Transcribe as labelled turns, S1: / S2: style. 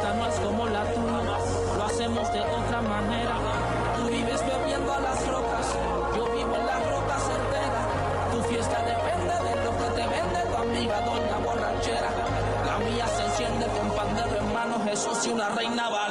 S1: fiesta no es como la tuya, lo hacemos de otra manera. Tú vives bebiendo a las rocas, yo vivo en las rocas enteras. Tu fiesta depende de lo que te vende tu amiga doña borrachera. La mía se enciende con pandero en mano, Jesús y una reina vale.